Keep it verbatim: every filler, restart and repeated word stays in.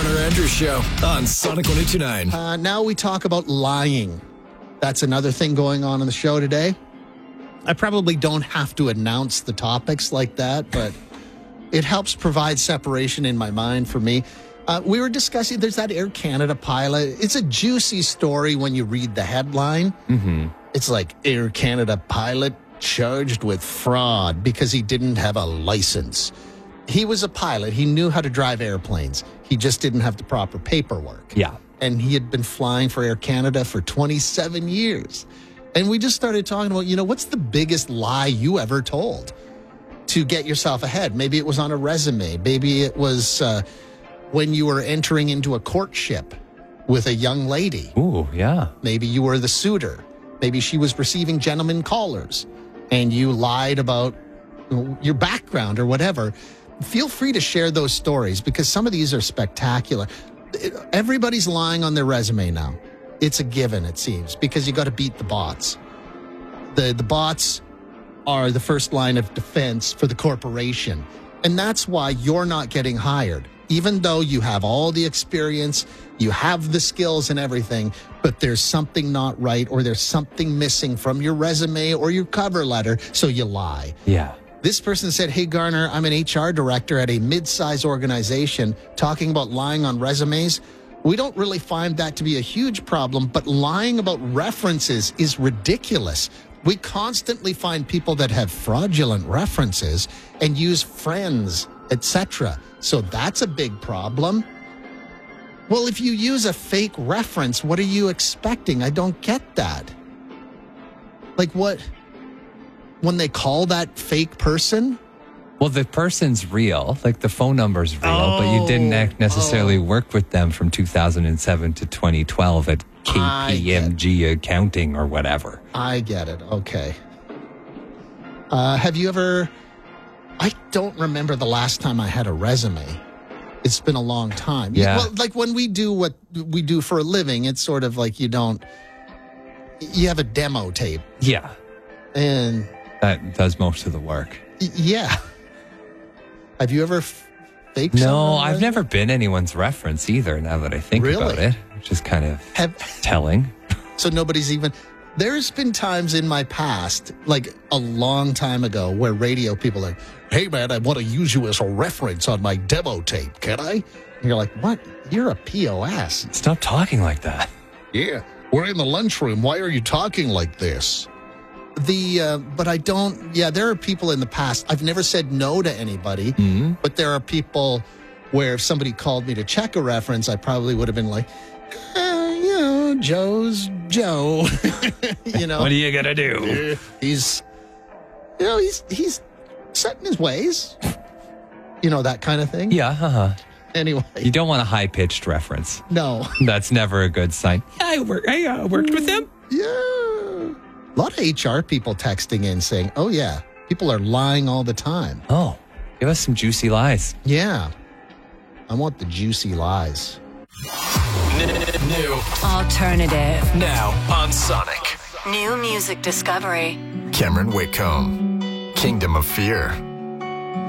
Garner Andrews Show on Sonic one oh two point nine. Uh, now we talk about lying. That's another thing going on in the show today. I probably don't have to announce the topics like that, but it helps provide separation in my mind for me. Uh, we were discussing, there's that Air Canada pilot. It's a juicy story when you read the headline. Mm-hmm. It's like Air Canada pilot charged with fraud because he didn't have a license. He was a pilot. He knew how to drive airplanes. He just didn't have the proper paperwork. Yeah. And he had been flying for Air Canada for twenty-seven years. And we just started talking about, you know, what's the biggest lie you ever told to get yourself ahead? Maybe it was on a resume. Maybe it was uh, when you were entering into a courtship with a young lady. Ooh, yeah. Maybe you were the suitor. Maybe she was receiving gentlemen callers and you lied about your background or whatever. Feel free to share those stories because some of these are spectacular. Everybody's lying on their resume now. It's a given, it seems, because you got to beat the bots. The the bots are the first line of defense for the corporation. And that's why you're not getting hired. Even though you have all the experience, you have the skills and everything, but there's something not right or there's something missing from your resume or your cover letter, so you lie. Yeah. This person said, hey, Garner, I'm an H R director at a mid-size organization talking about lying on resumes. We don't really find that to be a huge problem, but lying about references is ridiculous. We constantly find people that have fraudulent references and use friends, et cetera. So that's a big problem. Well, if you use a fake reference, what are you expecting? I don't get that. Like what? When they call that fake person? Well, the person's real, like the phone number's real, oh, but you didn't act necessarily oh. work with them from two thousand seven to twenty twelve at K P M G Accounting or whatever. I get it. Okay. Uh, have you ever... I don't remember the last time I had a resume. It's been a long time. Yeah. Well, like when we do what we do for a living, it's sort of like you don't... You have a demo tape. Yeah. And... That does most of the work. Y- yeah. Have you ever f- faked No, someone I've resume? never been anyone's reference either, now that I think Really? about it, which is kind of Have, telling. so nobody's even... There's been times in my past, like a long time ago, where radio people are like, hey, man, I want to use you as a reference on my demo tape. Can I? And you're like, what? You're a P O S. Stop talking like that. Yeah, we're in the lunchroom. Why are you talking like this? The, uh, but I don't, yeah, there are people in the past. I've never said no to anybody, Mm-hmm. but there are people where if somebody called me to check a reference, I probably would have been like, uh, you know, Joe's Joe. You know, What are you going to do? he's, you know, he's, he's set in his ways, you know, that kind of thing. Yeah, uh-huh. Anyway, You don't want a high-pitched reference. no. That's never a good sign. Yeah, I, work, I uh, worked with them. Yeah. A lot of H R people texting in saying, oh, yeah, people are lying all the time. Oh, give us some juicy lies. Yeah. I want the juicy lies. New Alternative. now on Sonic. New music discovery. Cameron Whitcomb, Kingdom of Fear.